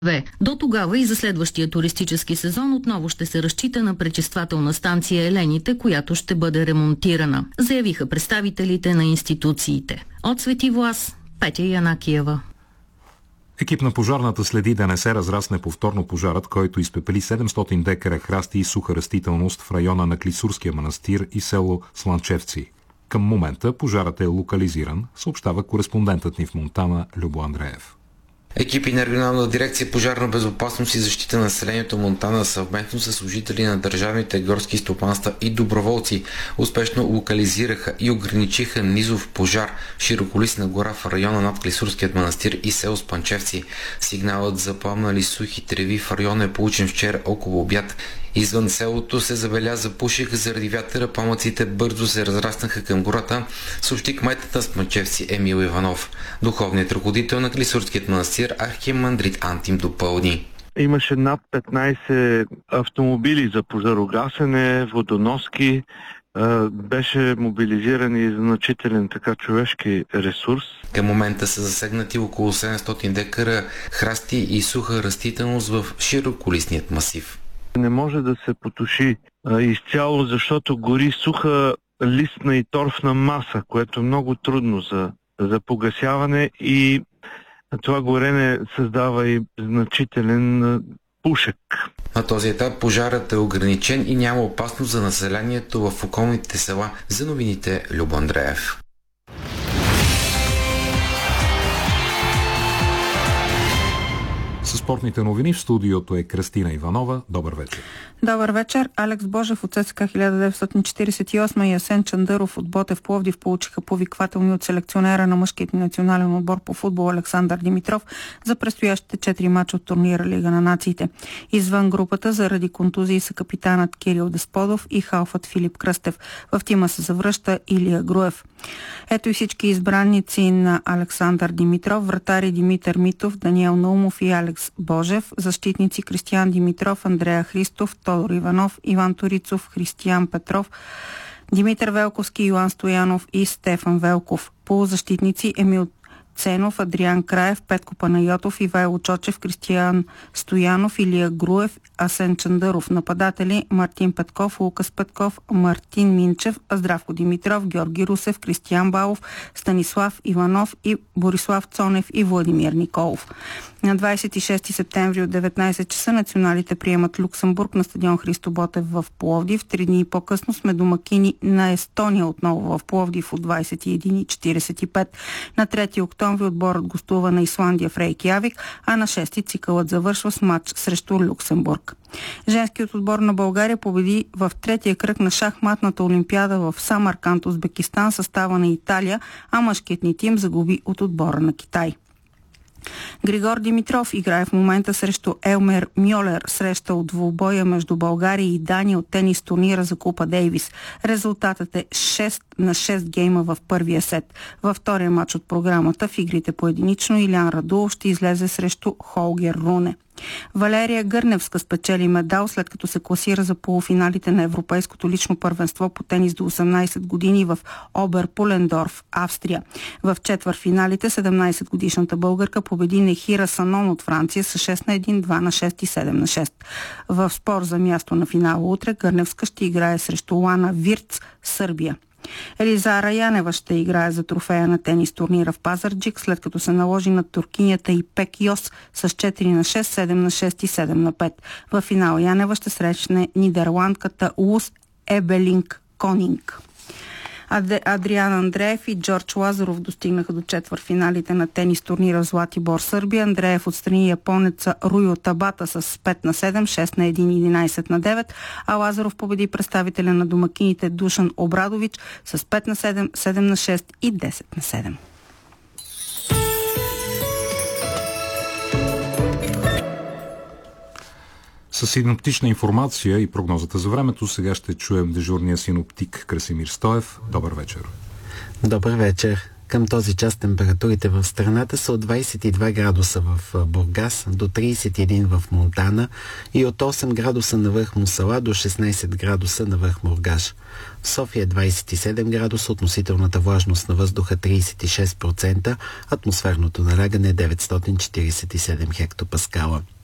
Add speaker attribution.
Speaker 1: До тогава и за следващия туристически сезон отново ще се разчита на пречиствателна станция Елените, която ще бъде ремонтирана, заявиха представителите на институциите. От Свети Влас, Петя Янакиева.
Speaker 2: Екип на пожарната следи да не се разрасне повторно пожарът, който изпепели 700 декара храсти и суха растителност в района на Клисурския манастир и село Слънчевци. Към момента пожарът е локализиран, съобщава кореспондентът ни в Монтана Любо Андреев.
Speaker 3: Екипи на регионална дирекция пожарна безопасност и защита на населението Монтана съвместно с служители на държавните горски стопанства и доброволци успешно локализираха и ограничиха низов пожар в широколистна гора в района над Клисурският манастир и село Спанчевци. Сигналът за пламнали сухи треви в района е получен вчера около обяд. Извън селото се забеляза пушек заради вятъра, пламъците бързо се разраснаха към гората, съобщи кметът на Спанчевци Емил Иванов. Духовният ръководител на Клисурският манастир архимандрит Антим допълни.
Speaker 4: Имаше над 15 автомобили за пожарогасене, водоноски, беше мобилизиран и значителен човешки ресурс.
Speaker 3: Към момента са засегнати около 700 декара храсти и суха растителност в широколистният масив.
Speaker 4: Не може да се потуши изцяло, защото гори суха листна и торфна маса, което е много трудно за погасяване и това горене създава и значителен пушек.
Speaker 3: На този етап пожарът е ограничен и няма опасност за населението в околните села. За новините Любо Андреев.
Speaker 2: Със спортните новини в студиото е Кръстина Иванова. Добър вечер.
Speaker 5: Добър вечер. Алекс Божев от ЦСКА 1948 и Асен Чандъров от Ботев Пловдив получиха повиквателни от селекционера на мъжкият национален отбор по футбол Александър Димитров за предстоящите 4 мача от турнира Лига на нациите. Извън групата заради контузии са капитанът Кирил Десподов и халфът Филип Кръстев. В тима се завръща Илия Груев. Ето и всички избранници на Александър Димитров: вратари Димитър Митов, Даниел Наумов и Алекс Божев, защитници Кристиян Димитров, Андрея Христов, Тодор Иванов, Иван Торицов, Християн Петров, Димитър Велковски, Йоан Стоянов и Стефан Велков. Полузащитници Емил Ценов, Адриан Краев, Петко Панайотов, Ивайло Чочев, Кристиян Стоянов, Илия Груев, Асен Чандъров. Нападатели Мартин Петков, Лукас Петков, Мартин Минчев, Здравко Димитров, Георги Русев, Кристиян Балов, Станислав Иванов и Борислав Цонев и Владимир Николов. На 26 септември от 19 часа националите приемат Люксембург на стадион Христо Ботев в Пловдив. 3 дни по-късно сме домакини на Естония отново в Пловдив от 21:45. На 3 октомври отборът гостува на Исландия в Рейкявик, а на 6 цикълът завършва с матч срещу Люксембург. Женският отбор на България победи в третия кръг на шахматната олимпиада в Самарканд, Узбекистан, състава на Италия, а мъжкият ни тим загуби от отбора на Китай. Григор Димитров играе в момента срещу Елмер Мьолер, среща от двубоя между България и Дания от тенис турнира за Купа Дейвис. Резултатът е 6-6 гейма в първия сет. Във втория матч от програмата в игрите по единично Илян Радулов ще излезе срещу Холгер Руне. Валерия Гърневска спечели медал, след като се класира за полуфиналите на Европейското лично първенство по тенис до 18 години в Оберпулендорф, Австрия. В четвъртфиналите 17-годишната българка победи Нехира Санон от Франция с 6-1, 2-6 и 7-6. В спор за място на финала утре Гърневска ще играе срещу Лана Вирц, Сърбия. Елизара Янева ще играе за трофея на тенис турнира в Пазарджик, след като се наложи на туркинята Ипек Йос с 4-6, 7-6 и 7-5. В финал Янева ще срещне нидерландката Лус Ебелинг Конинг. Адриан Андреев и Джордж Лазаров достигнаха до четвъртфиналите на тенис турнира в Златибор, Сърбия. Андреев отстрани японеца Руйо Табата с 5-7, 6-1 и 11-9, а Лазаров победи представителя на домакините Душан Обрадович с 5-7, 7-6 и 10-7.
Speaker 2: С синоптична информация и прогнозата за времето сега ще чуем дежурния синоптик Красимир Стоев. Добър вечер.
Speaker 6: Добър вечер. Към този час температурите в страната са от 22 градуса в Бургас до 31 в Монтана и от 8 градуса на върх Мусала до 16 градуса на върх Мургаш. В София 27 градуса, относителната влажност на въздуха 36%, атмосферното налягане 947 хектопаскала.